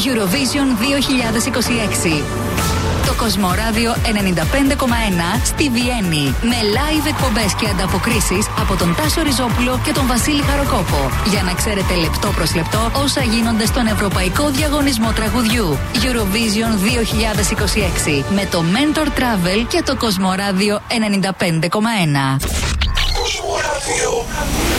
Eurovision 2026. Το Κοσμοράδιο 95,1 στη Βιέννη. Με live εκπομπές και ανταποκρίσεις από τον Τάσο Ριζόπουλο και τον Βασίλη Χαροκόπο. Για να ξέρετε λεπτό προς λεπτό όσα γίνονται στον Ευρωπαϊκό Διαγωνισμό Τραγουδιού. Eurovision 2026. Με το Mentor Travel και το Κοσμοράδιο 95,1. Κοσμοράδιο.